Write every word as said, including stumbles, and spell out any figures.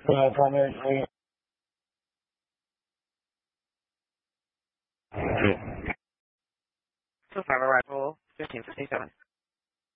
Uh, primary three. So five arrival, fifteen fifty-seven.